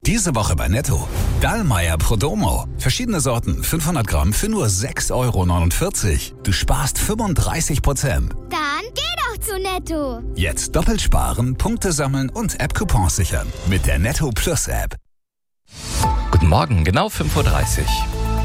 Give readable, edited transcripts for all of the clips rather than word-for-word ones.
Diese Woche bei Netto. Dallmayr Prodomo. Verschiedene Sorten, 500 Gramm für nur 6,49 €. Du sparst 35%. Dann geh doch zu Netto. Jetzt doppelt sparen, Punkte sammeln und App-Coupons sichern. Mit der Netto Plus App. Guten Morgen, genau 5:30 Uhr.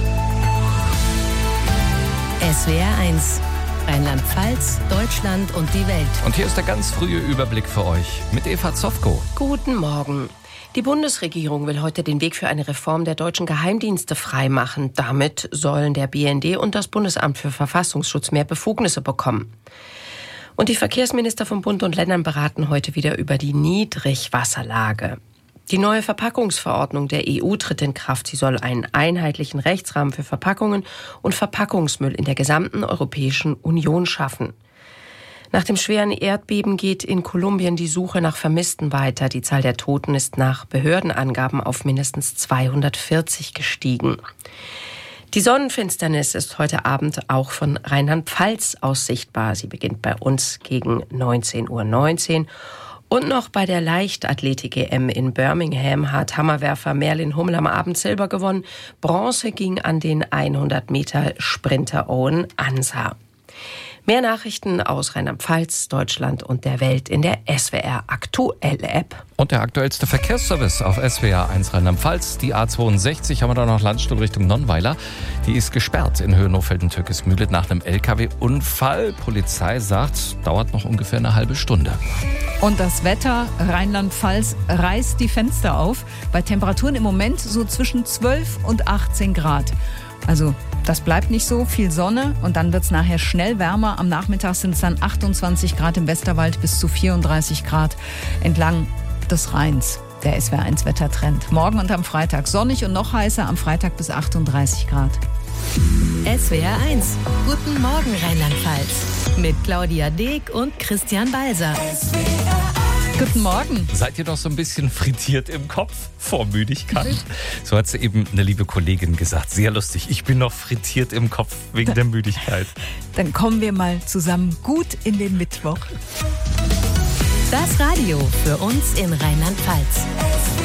SWR 1. Rheinland-Pfalz, Deutschland und die Welt. Und hier ist der ganz frühe Überblick für euch mit Eva Zofko. Guten Morgen. Die Bundesregierung will heute den Weg für eine Reform der deutschen Geheimdienste freimachen. Damit sollen der BND und das Bundesamt für Verfassungsschutz mehr Befugnisse bekommen. Und die Verkehrsminister von Bund und Ländern beraten heute wieder über die Niedrigwasserlage. Die neue Verpackungsverordnung der EU tritt in Kraft. Sie soll einen einheitlichen Rechtsrahmen für Verpackungen und Verpackungsmüll in der gesamten Europäischen Union schaffen. Nach dem schweren Erdbeben geht in Kolumbien die Suche nach Vermissten weiter. Die Zahl der Toten ist nach Behördenangaben auf mindestens 240 gestiegen. Die Sonnenfinsternis ist heute Abend auch von Rheinland-Pfalz aus sichtbar. Sie beginnt bei uns gegen 19:19 Uhr. Und noch bei der Leichtathletik-EM in Birmingham hat Hammerwerfer Merlin Hummel am Abend Silber gewonnen. Bronze ging an den 100-Meter-Sprinter Owen Ansah. Mehr Nachrichten aus Rheinland-Pfalz, Deutschland und der Welt in der SWR Aktuell App. Und der aktuellste Verkehrsservice auf SWR 1 Rheinland-Pfalz. Die A62 haben wir da noch Landstuhl Richtung Nonnweiler. Die ist gesperrt in Höhe Nohfelden-Türkismühle nach einem LKW-Unfall. Polizei sagt, dauert noch ungefähr eine halbe Stunde. Und das Wetter, Rheinland-Pfalz reißt die Fenster auf. Bei Temperaturen im Moment so zwischen 12 und 18 Grad. Also das bleibt nicht so, viel Sonne und dann wird es nachher schnell wärmer. Am Nachmittag sind es dann 28 Grad im Westerwald bis zu 34 Grad entlang des Rheins. Der SWR 1 Wettertrend. Morgen und am Freitag sonnig und noch heißer, am Freitag bis 38 Grad. SWR 1. Guten Morgen Rheinland-Pfalz. Mit Claudia Deek und Christian Balser. Guten Morgen. Seid ihr noch so ein bisschen frittiert im Kopf vor Müdigkeit? So hat sie eben eine liebe Kollegin gesagt. Sehr lustig. Ich bin noch frittiert im Kopf wegen der Müdigkeit. Dann kommen wir mal zusammen gut in den Mittwoch. Das Radio für uns in Rheinland-Pfalz.